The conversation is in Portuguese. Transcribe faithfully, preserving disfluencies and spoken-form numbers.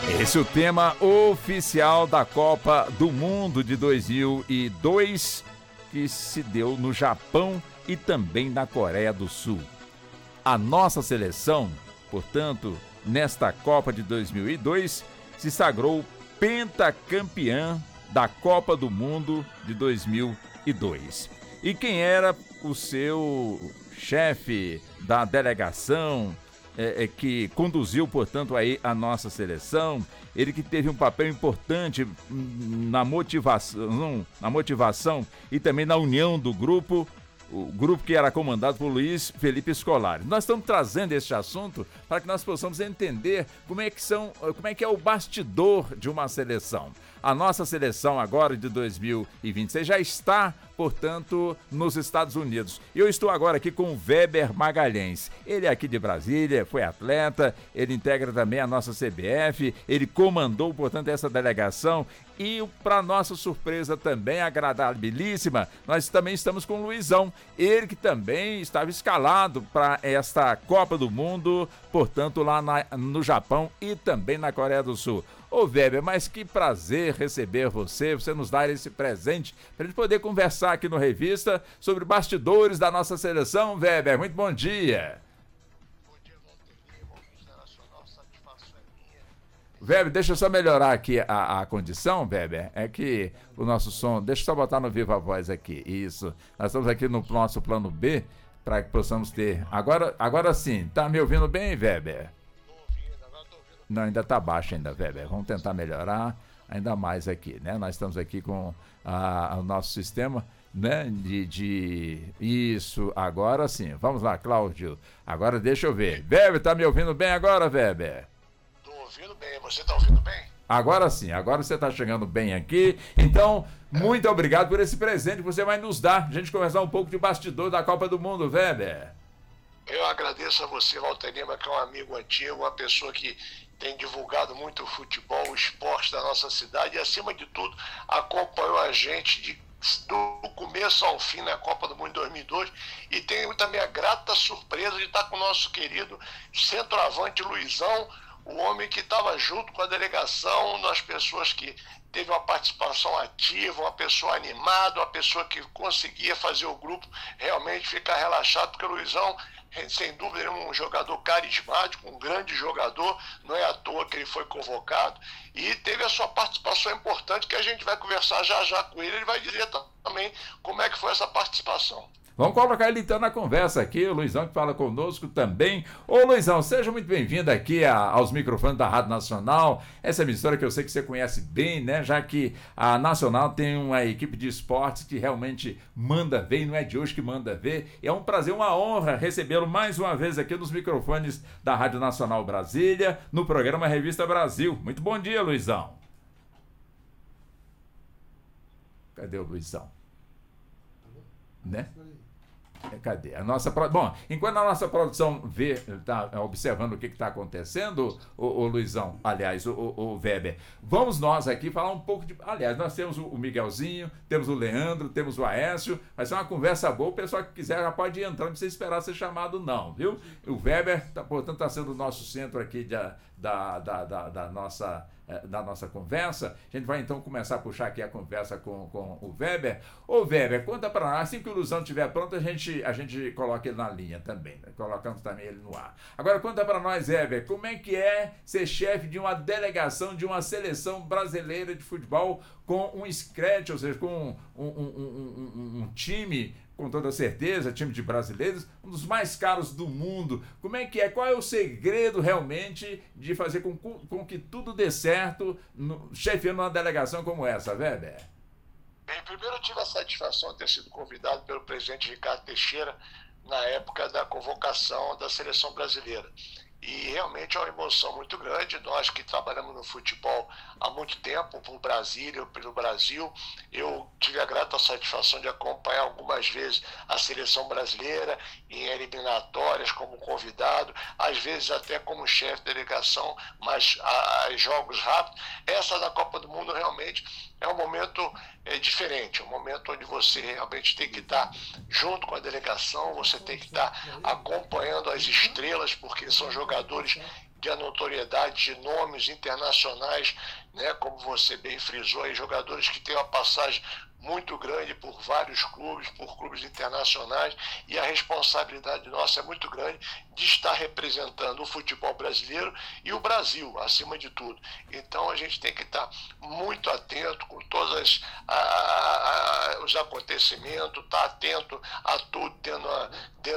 Esse é o tema oficial da Copa do Mundo de dois mil e dois, que se deu no Japão e também na Coreia do Sul. A nossa seleção, portanto, nesta Copa de dois mil e dois, se sagrou pentacampeã da Copa do Mundo de dois mil e dois. E quem era o seu chefe da delegação, É, é, que conduziu, portanto, aí a nossa seleção, ele que teve um papel importante na motivação, na motivação e também na união do grupo, o grupo que era comandado por Luiz Felipe Scolari. Nós estamos trazendo este assunto para que nós possamos entender como é que são, como é que é o bastidor de uma seleção. A nossa seleção agora de dois mil e vinte e seis já está, portanto, nos Estados Unidos. E eu estou agora aqui com o Weber Magalhães. Ele é aqui de Brasília, foi atleta, ele integra também a nossa C B F, ele comandou, portanto, essa delegação. E, para nossa surpresa também agradabilíssima, nós também estamos com o Luizão, ele que também estava escalado para esta Copa do Mundo, portanto, lá na, no Japão e também na Coreia do Sul. Ô Weber, mas que prazer receber você, você nos dar esse presente para a gente poder conversar aqui no Revista sobre bastidores da nossa seleção. Weber, muito bom dia. Bom dia, Valteri, bom dia, Internacional, satisfação é minha. Weber, deixa eu só melhorar aqui a, a condição, Weber, é que o nosso som, deixa eu só botar no Viva Voz aqui, isso, nós estamos aqui no nosso plano B, para que possamos ter, agora, agora sim, tá me ouvindo bem, Weber? Não, ainda está baixo ainda, Weber. Vamos tentar melhorar ainda mais aqui, né? Nós estamos aqui com a, o nosso sistema, né? De, de... Isso, agora sim. Vamos lá, Cláudio. Agora deixa eu ver. Weber, tá me ouvindo bem agora, Weber? Tô ouvindo bem. Você tá ouvindo bem? Agora sim, agora você está chegando bem aqui. Então, muito obrigado por esse presente que você vai nos dar. A gente conversar um pouco de bastidor da Copa do Mundo, Weber. Eu agradeço a você, Walter Lima, que é um amigo antigo, uma pessoa que tem divulgado muito o futebol, o esporte da nossa cidade e, acima de tudo, acompanhou a gente de, do começo ao fim na Copa do Mundo de dois mil e dois e tenho também a grata surpresa de estar com o nosso querido centroavante Luizão, o homem que estava junto com a delegação, das pessoas que teve uma participação ativa, uma pessoa animada, uma pessoa que conseguia fazer o grupo realmente ficar relaxado, porque o Luizão, sem dúvida, ele é um jogador carismático, um grande jogador, não é à toa que ele foi convocado, e teve a sua participação importante, que a gente vai conversar já já com ele, ele vai dizer também como é que foi essa participação. Vamos colocar ele então na conversa aqui, o Luizão que fala conosco também. Ô Luizão, seja muito bem-vindo aqui a, aos microfones da Rádio Nacional, essa emissora que eu sei que você conhece bem, né, já que a Nacional tem uma equipe de esportes que realmente manda ver, e não é de hoje que manda ver. É um prazer, uma honra recebê-lo mais uma vez aqui nos microfones da Rádio Nacional Brasília, no programa Revista Brasil. Muito bom dia, Luizão. Cadê o Luizão? Né? Cadê? A nossa, bom, enquanto a nossa produção vê, está observando o que está acontecendo, o, o Luizão, aliás, o, o, o Weber, vamos nós aqui falar um pouco de. Aliás, nós temos o Miguelzinho, temos o Leandro, temos o Aécio, vai ser uma conversa boa. O pessoal que quiser já pode ir entrando, não precisa esperar ser chamado, não, viu? O Weber, tá, portanto, está sendo o nosso centro aqui de, da, da, da, da nossa. da nossa conversa. A gente vai então começar a puxar aqui a conversa com, com o Weber. Ô Weber, conta para nós, assim que o Luizão estiver pronto, a gente, a gente coloca ele na linha também, né? Colocamos também ele no ar. Agora conta para nós, Weber, como é que é ser chefe de uma delegação, de uma seleção brasileira de futebol com um scratch, ou seja, com um, um, um, um, um time, com toda certeza, time de brasileiros, um dos mais caros do mundo. Como é que é? Qual é o segredo realmente de fazer com, com que tudo dê certo, no, chefiando uma delegação como essa, Weber? Bem, primeiro eu tive a satisfação de ter sido convidado pelo presidente Ricardo Teixeira na época da convocação da seleção brasileira. E realmente é uma emoção muito grande. Nós que trabalhamos no futebol há muito tempo, por Brasília, pelo Brasil, eu tive a grata satisfação de acompanhar algumas vezes a seleção brasileira em eliminatórias como convidado, às vezes até como chefe de delegação, mas a, a jogos rápidos. Essa da Copa do Mundo realmente é um momento é, diferente, um momento onde você realmente tem que estar junto com a delegação, você tem que estar acompanhando as estrelas, porque são jogadores de notoriedade de nomes internacionais, né, como você bem frisou, aí, jogadores que têm uma passagem muito grande por vários clubes, por clubes internacionais, e a responsabilidade nossa é muito grande de estar representando o futebol brasileiro e o Brasil, acima de tudo. Então a gente tem que estar muito atento com todos os acontecimentos, estar atento a tudo dentro, dentro